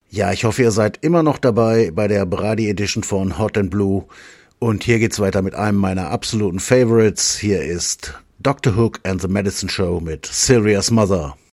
Ja, ich hoffe, ihr seid immer noch dabei bei der Brady Edition von Hot and Blue. Und hier geht's weiter mit einem meiner absoluten Favorites. Hier ist Doctor Hook and the Medicine Show mit Sylvia's Mother.